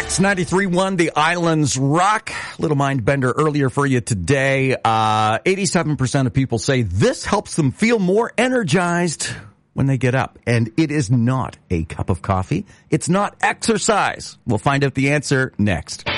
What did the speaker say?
It's 93.1, The Islands Rock. Little mind bender earlier for you today. 87% of people say this helps them feel more energized when they get up. And it is not a cup of coffee. It's not exercise. We'll find out the answer next.